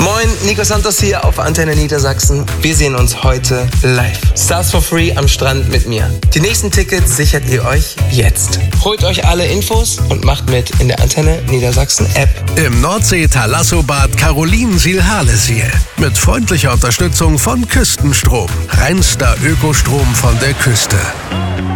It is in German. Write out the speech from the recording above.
Moin, Nico Santos hier auf Antenne Niedersachsen. Wir sehen uns heute live. Stars for Free am Strand mit mir. Die nächsten Tickets sichert ihr euch jetzt. Holt euch alle Infos und macht mit in der Antenne Niedersachsen App. Im Nordsee-Thalassobad Carolinensiel-Halesiel. Mit freundlicher Unterstützung von Küstenstrom. Reinster Ökostrom von der Küste.